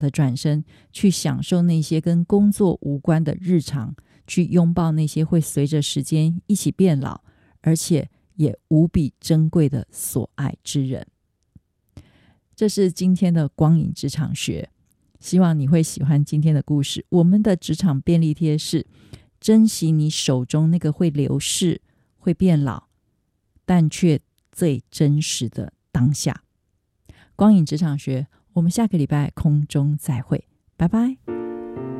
的转身，去享受那些跟工作无关的日常，去拥抱那些会随着时间一起变老，而且也无比珍贵的所爱之人。这是今天的光影职场学，希望你会喜欢今天的故事。我们的职场便利贴是珍惜你手中那个会流逝、会变老，但却最真实的当下。光影职场学，我们下个礼拜空中再会，拜拜。